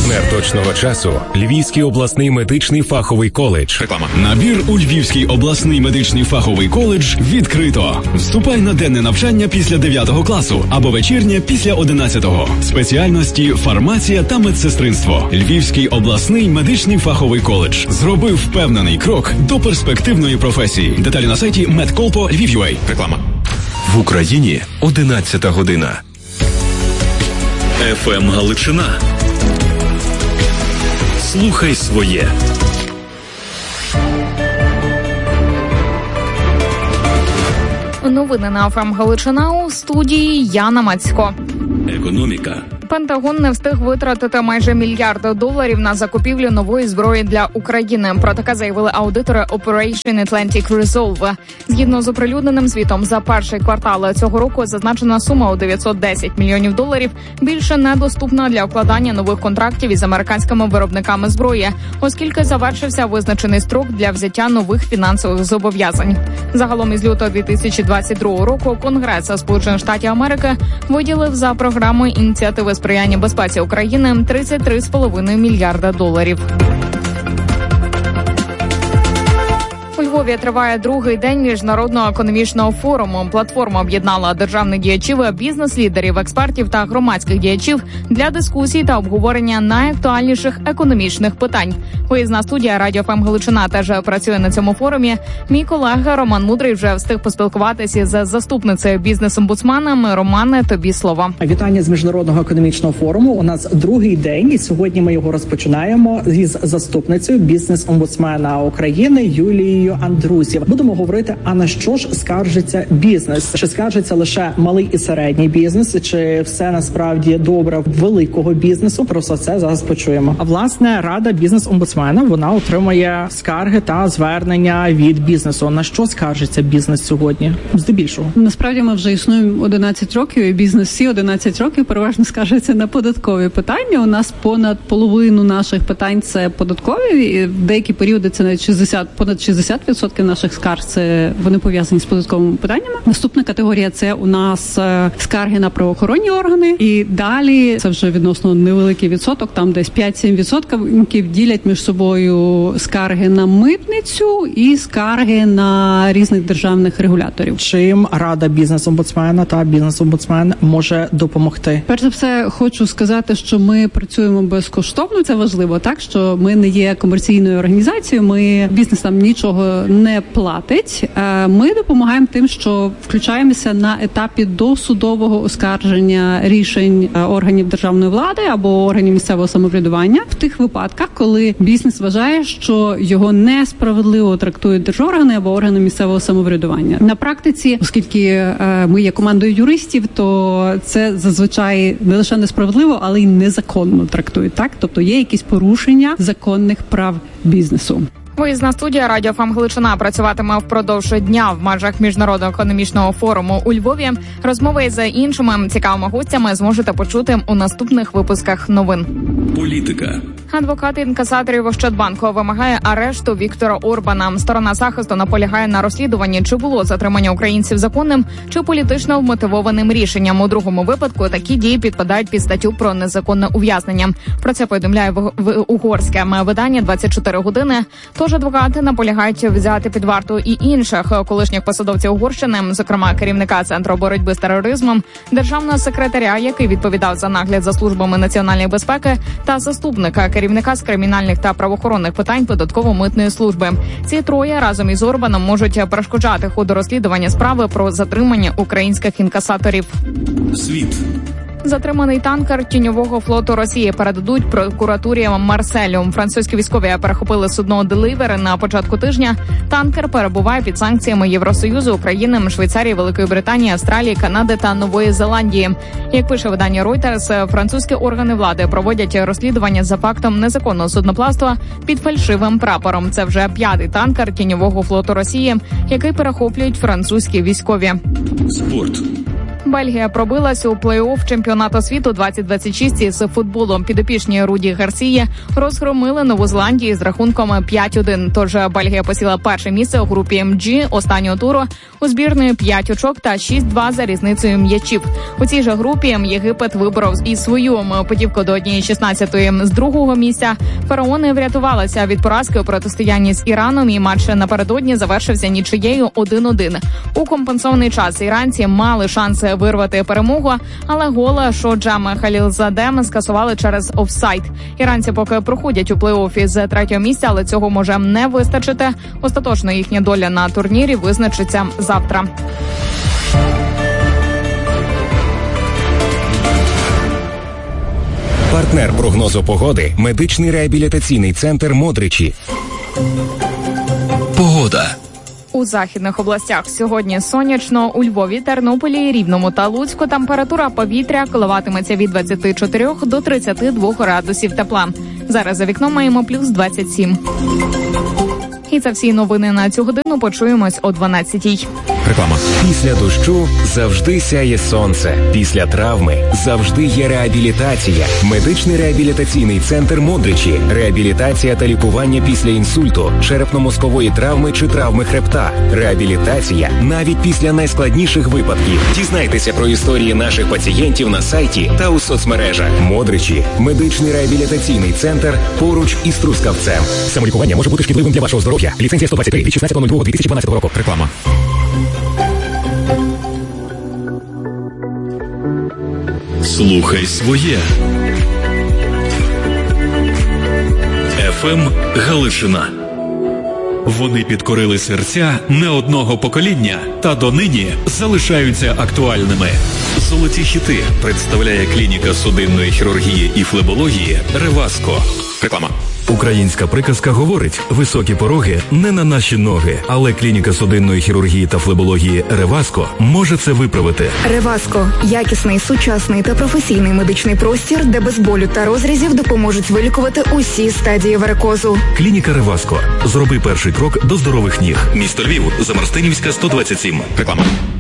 Партнер точного часу – Львівський обласний медичний фаховий коледж. Реклама. Набір у Львівський обласний медичний фаховий коледж відкрито. Вступай на денне навчання після 9 класу або вечірнє після 11-го. Спеціальності фармація та медсестринство. Львівський обласний медичний фаховий коледж зробив впевнений крок до перспективної професії. Деталі на сайті medcolpo Lviv.ua. Реклама. В Україні 11 година. ФМ Галичина. Слухай своє. Новини на ФМ Галичина, у студії Яна Мацько. Економіка. Пентагон не встиг витратити майже $1 мільярд на закупівлю нової зброї для України. Про таке заявили аудитори Operation Atlantic Resolve. Згідно з оприлюдненим звітом, за перший квартал цього року зазначена сума у $910 мільйонів більше недоступна для укладання нових контрактів із американськими виробниками зброї, оскільки завершився визначений строк для взяття нових фінансових зобов'язань. Загалом із лютого 2022 року Конгрес Сполучених Штатів Америки виділив за програмою ініціативи сприяння безпеці України $33,5 мільярда. У Львові триває другий день Міжнародного економічного форуму. Платформа об'єднала державних діячів, бізнес-лідерів, експертів та громадських діячів для дискусій та обговорення найактуальніших економічних питань. Виїзна студія Радіо ФМ Галичина теж працює на цьому форумі. Мій колега Роман Мудрий вже встиг поспілкуватися з заступницею бізнес-омбудсмена. Романе, тобі слово. Вітання з Міжнародного економічного форуму. У нас другий день, і сьогодні ми його розпочинаємо із заступницею бізнес-омбудсмена України Юлією Андрусів. Будемо говорити, а на що ж скаржиться бізнес? Чи скаржиться лише малий і середній бізнес, чи все насправді добре великого бізнесу? Про все це зараз почуємо. А власне, Рада бізнес-омбудсмена, вона отримує скарги та звернення від бізнесу. На що скаржиться бізнес сьогодні? Здебільшого. Насправді ми вже існуємо 11 років, і бізнес всі 11 років переважно скаржиться на податкові питання. У нас понад половину наших питань – це податкові, і в деякі періоди це навіть понад 60% наших скарг це вони пов'язані з податковими питаннями. Наступна категорія – це у нас скарги на правоохоронні органи, і далі це вже відносно невеликий відсоток, там десь 5-7% ділять між собою скарги на митницю і скарги на різних державних регуляторів. Чим Рада бізнес-омбудсмена та бізнес-омбудсмен може допомогти? Перш за все, хочу сказати, що ми працюємо безкоштовно, це важливо, так, що ми не є комерційною організацією, бізнес нам нічого не платить. Ми допомагаємо тим, що включаємося на етапі досудового оскарження рішень органів державної влади або органів місцевого самоврядування в тих випадках, коли бізнес вважає, що його несправедливо трактують держоргани або органи місцевого самоврядування. На практиці, оскільки ми є командою юристів, то це зазвичай не лише несправедливо, але й незаконно трактують, так? Тобто є якісь порушення законних прав бізнесу. Виїзна студія Радіо ФМ Галичина працюватиме впродовж дня в межах Міжнародного економічного форуму у Львові. Розмови з іншими цікавими гостями зможете почути у наступних випусках новин. Політика. Адвокат інкасаторів Ощадбанку вимагає арешту Віктора Орбана. Сторона захисту наполягає на розслідуванні, чи було затримання українців законним, чи політично вмотивованим рішенням. У другому випадку такі дії підпадають під статтю про незаконне ув'язнення. Про це повідомляє угорське видання «24 години». Тож адвокати наполягають взяти під варту і інших колишніх посадовців Угорщини, зокрема керівника Центру боротьби з тероризмом, державного секретаря, який відповідав за нагляд за службами національної безпеки, та заступника керівника з кримінальних та правоохоронних питань податково-митної служби. Ці троє разом із Орбаном можуть перешкоджати ходу розслідування справи про затримання українських інкасаторів. Світ. Затриманий танкер тіньового флоту Росії передадуть прокуратурі Марселю. Французькі військові перехопили судно «Деливер» на початку тижня. Танкер перебуває під санкціями Євросоюзу, України, Швейцарії, Великої Британії, Австралії, Канади та Нової Зеландії. Як пише видання Reuters, французькі органи влади проводять розслідування за фактом незаконного судноплавства під фальшивим прапором. Це вже 5-й танкер тіньового флоту Росії, який перехоплюють французькі військові. Спорт. Бельгія пробилась у плей-офф чемпіонату світу 2026 із футболу. Підопічні Руді Гарсії розгромили Нову Зеландію з рахунком 5-1. Тож Бельгія посіла перше місце у групі G останнього туру. У збірної 5 очок та 6-2 за різницею м'ячів. У цій же групі Єгипет виборов і свою путівку до 1/16 з другого місця. Фараони врятувалися від поразки у протистоянні з Іраном, і матч напередодні завершився нічиєю 1-1. У компенсований час іранці мали шанси вирвати перемогу, але гол Шоджа Халілзадем скасували через офсайд. Іранці поки проходять у плей-оффі з третього місця, але цього може не вистачити. Остаточно їхня доля на турнірі визначиться завтра. Партнер прогнозу погоди – медичний реабілітаційний центр «Модричі». Погода. У західних областях сьогодні сонячно, у Львові, Тернополі, Рівному та Луцьку температура повітря коливатиметься від 24 до 32 градусів тепла. Зараз за вікном маємо плюс 27. І це всі новини на цю годину. Почуємось о 12-й. Реклама. Після дощу завжди сяє сонце. Після травми завжди є реабілітація. Медичний реабілітаційний центр «Модричі». Реабілітація та лікування після інсульту, черепно-мозкової травми чи травми хребта. Реабілітація навіть після найскладніших випадків. Дізнайтеся про історії наших пацієнтів на сайті та у соцмережах. «Модричі» – медичний реабілітаційний центр поруч із Трускавцем. Самолікування може бути шкідливим для вашого здоров'я. Ліцензія 123 від 16.02.2012 року. Реклама. Слухай своє. ФМ Галичина. Вони підкорили серця не одного покоління та донині залишаються актуальними. Золоті хіти представляє клініка судинної хірургії і флебології «Реваско». Реклама. Українська приказка говорить: високі пороги не на наші ноги, але клініка судинної хірургії та флебології «Реваско» може це виправити. «Реваско» – якісний, сучасний та професійний медичний простір, де без болю та розрізів допоможуть вилікувати усі стадії варикозу. Клініка «Реваско». Зроби перший крок до здорових ніг. Місто Львів, Замарстинівська, 127. Реклама.